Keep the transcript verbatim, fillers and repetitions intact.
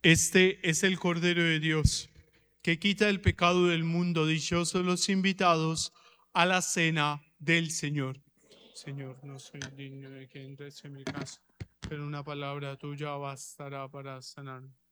Este es el Cordero de Dios, que quita el pecado del mundo. Dichosos los invitados a la cena del Señor. Señor, no soy digno de que entres en mi casa, pero una palabra tuya bastará para sanarme.